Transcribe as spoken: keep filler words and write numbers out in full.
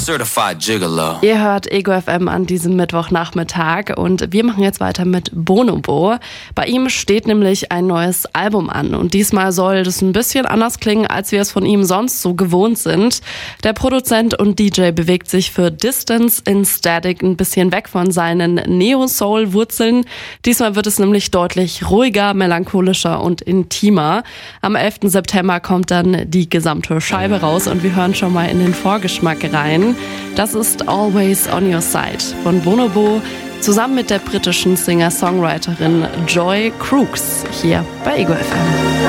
Certified Gigolo. Ihr hört Ego F M an diesem Mittwochnachmittag und wir machen jetzt weiter mit Bonobo. Bei ihm steht nämlich ein neues Album an und diesmal soll das ein bisschen anders klingen, als wir es von ihm sonst so gewohnt sind. Der Produzent und D J bewegt sich für Distance in Static ein bisschen weg von seinen Neo-Soul-Wurzeln. Diesmal wird es nämlich deutlich ruhiger, melancholischer und intimer. Am elften September kommt dann die gesamte Scheibe raus und wir hören schon mal in den Vorgeschmack rein. Das ist Always on Your Side von Bonobo zusammen mit der britischen Singer-Songwriterin Joy Crookes hier bei Ego F M.